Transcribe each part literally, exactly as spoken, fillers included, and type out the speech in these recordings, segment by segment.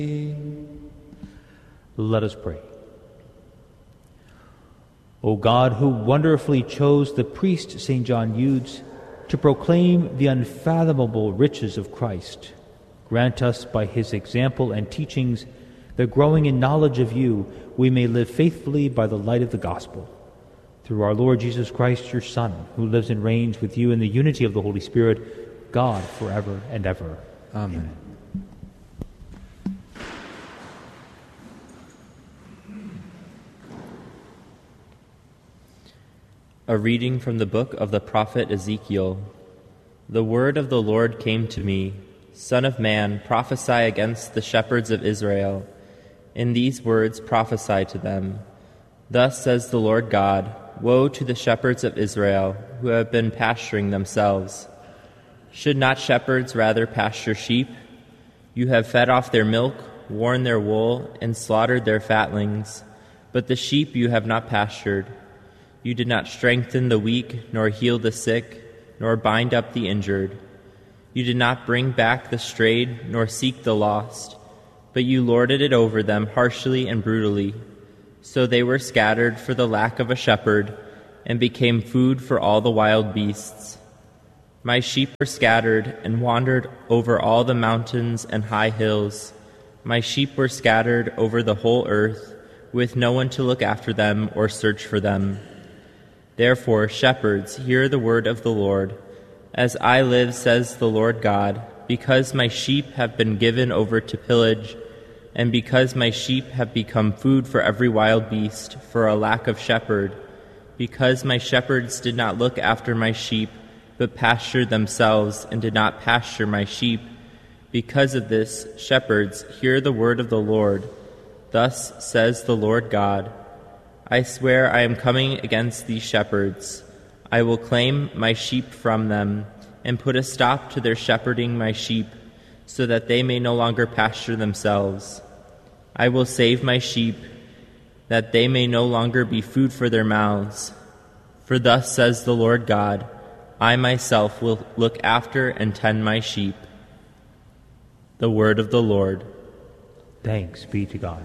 Let us pray. O God, who wonderfully chose the priest Saint John Eudes to proclaim the unfathomable riches of Christ, grant us by his example and teachings that, growing in knowledge of you, we may live faithfully by the light of the gospel. Through our Lord Jesus Christ, your Son, who lives and reigns with you in the unity of the Holy Spirit, God, forever and ever. Amen. A reading from the book of the prophet Ezekiel. The word of the Lord came to me, Son of man, prophesy against the shepherds of Israel. In these words prophesy to them. Thus says the Lord God, Woe to the shepherds of Israel, who have been pasturing themselves. Should not shepherds rather pasture sheep? You have fed off their milk, worn their wool, and slaughtered their fatlings, but the sheep you have not pastured. You did not strengthen the weak, nor heal the sick, nor bind up the injured. You did not bring back the strayed, nor seek the lost, but you lorded it over them harshly and brutally. So they were scattered for the lack of a shepherd, and became food for all the wild beasts. My sheep were scattered and wandered over all the mountains and high hills. My sheep were scattered over the whole earth, with no one to look after them or search for them. Therefore, shepherds, hear the word of the Lord. As I live, says the Lord God, because my sheep have been given over to pillage, and because my sheep have become food for every wild beast, for a lack of shepherd, because my shepherds did not look after my sheep, but pastured themselves and did not pasture my sheep, because of this, shepherds, hear the word of the Lord. Thus says the Lord God, I swear I am coming against these shepherds. I will claim my sheep from them, and put a stop to their shepherding my sheep, so that they may no longer pasture themselves. I will save my sheep, that they may no longer be food for their mouths. For thus says the Lord God, I myself will look after and tend my sheep. The word of the Lord. Thanks be to God.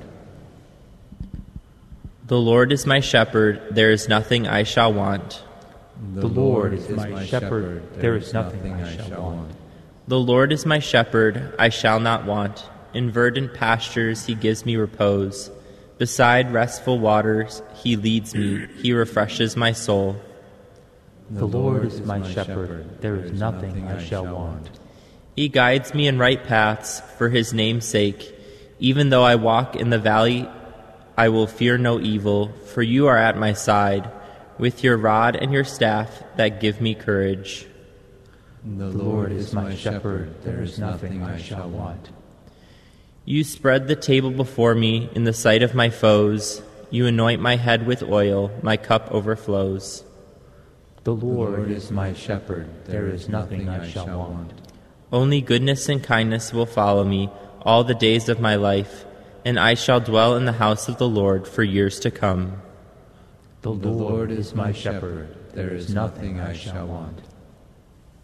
The Lord is my shepherd, there is nothing I shall want. The Lord is my shepherd, there is nothing I shall want. The Lord is my shepherd, I shall not want. In verdant pastures he gives me repose. Beside restful waters he leads me, he refreshes my soul. The Lord is my shepherd, there is nothing I shall want. He guides me in right paths for his name's sake. Even though I walk in the valley, I will fear no evil, for you are at my side, with your rod and your staff that give me courage. The Lord is my shepherd, there is nothing I shall want. You spread the table before me in the sight of my foes. You anoint my head with oil, my cup overflows. The Lord is my shepherd, there is nothing I shall want. Only goodness and kindness will follow me all the days of my life, and I shall dwell in the house of the Lord for years to come. The Lord is my shepherd, there is nothing I shall want.